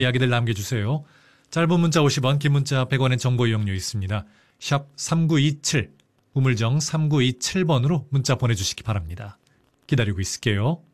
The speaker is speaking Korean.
이야기들 남겨주세요. 짧은 문자 50원, 긴 문자 100원의 정보 이용료 있습니다. 샵 3927, 우물정 3927번으로 문자 보내주시기 바랍니다. 기다리고 있을게요.